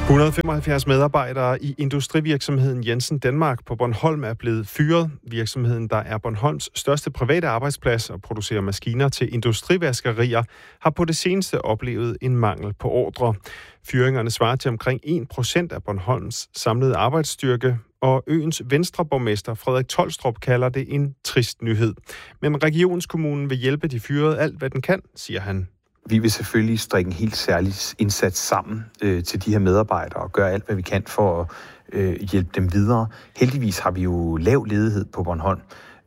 175 medarbejdere i industrivirksomheden Jensen Danmark på Bornholm er blevet fyret. Virksomheden, der er Bornholms største private arbejdsplads og producerer maskiner til industrivaskerier, har på det seneste oplevet en mangel på ordre. Fyringerne svarer til omkring 1% af Bornholms samlede arbejdsstyrke, og øens venstreborgmester Frederik Tolstrup kalder det en trist nyhed. Men regionskommunen vil hjælpe de fyrede alt, hvad den kan, siger han. Vi vil selvfølgelig strikke en helt særlig indsats sammen til de her medarbejdere og gøre alt, hvad vi kan for at hjælpe dem videre. Heldigvis har vi jo lav ledighed på Bornholm,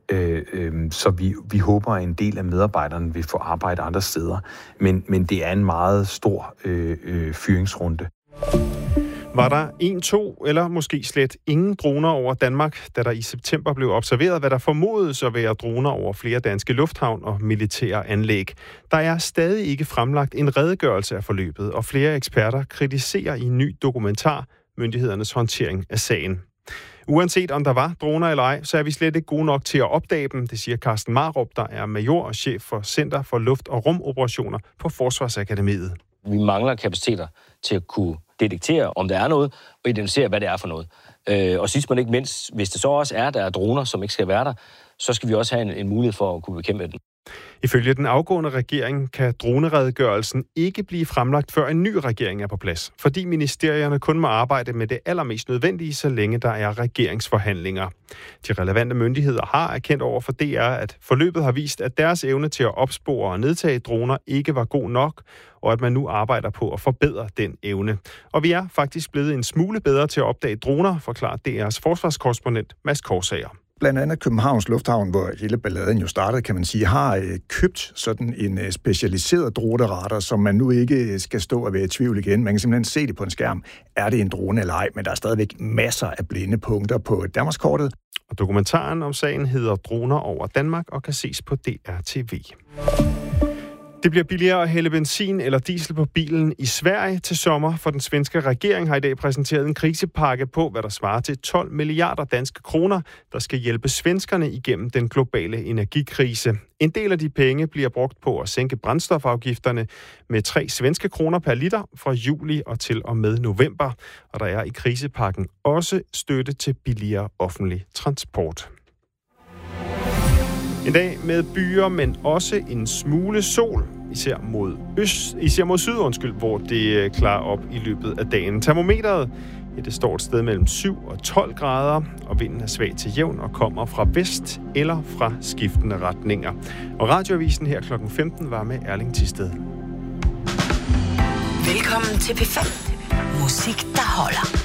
så vi håber, at en del af medarbejderne vil få arbejde andre steder. Men det er en meget stor fyringsrunde. Var der 1, 2 eller måske slet ingen droner over Danmark, da der i september blev observeret, hvad der formodes at være droner over flere danske lufthavn og militære anlæg. Der er stadig ikke fremlagt en redegørelse af forløbet, og flere eksperter kritiserer i en ny dokumentar myndighedernes håndtering af sagen. Uanset om der var droner eller ej, så er vi slet ikke gode nok til at opdage dem, det siger Carsten Marup, der er major og chef for Center for Luft- og Rumoperationer på Forsvarsakademiet. Vi mangler kapaciteter til at kunne detektere, om der er noget, og identificere, hvad det er for noget. Og sidst men ikke mindst, hvis det så også er, der er droner, som ikke skal være der, så skal vi også have en mulighed for at kunne bekæmpe den. Ifølge den afgående regering kan droneredegørelsen ikke blive fremlagt, før en ny regering er på plads, fordi ministerierne kun må arbejde med det allermest nødvendige, så længe der er regeringsforhandlinger. De relevante myndigheder har erkendt over for DR, at forløbet har vist, at deres evne til at opspore og nedtage droner ikke var god nok, og at man nu arbejder på at forbedre den evne. Og vi er faktisk blevet en smule bedre til at opdage droner, forklarer DR's forsvarskorrespondent Mads Korsager. Blandt andet Københavns Lufthavn, hvor hele balladen jo startede, kan man sige, har købt sådan en specialiseret droneradar, som man nu ikke skal stå og være i tvivl igen. Man kan simpelthen se det på en skærm. Er det en drone eller ej? Men der er stadigvæk masser af blinde punkter på Danmarkskortet. Og dokumentaren om sagen hedder Droner over Danmark og kan ses på DRTV. Det bliver billigere at hælde benzin eller diesel på bilen i Sverige til sommer, for den svenske regering har i dag præsenteret en krisepakke på, hvad der svarer til 12 milliarder danske kroner, der skal hjælpe svenskerne igennem den globale energikrise. En del af de penge bliver brugt på at sænke brændstofafgifterne med 3 svenske kroner per liter fra juli og til og med november. Og der er i krisepakken også støtte til billigere offentlig transport. En dag med byer, men også en smule sol, især mod syd, hvor det klarer op i løbet af dagen. Termometeret, det står et sted mellem 7 og 12 grader, og vinden er svag til jævn og kommer fra vest eller fra skiftende retninger. Og radioavisen her kl. 15 var med Erling Thisted. Velkommen til P5. Musik, der holder.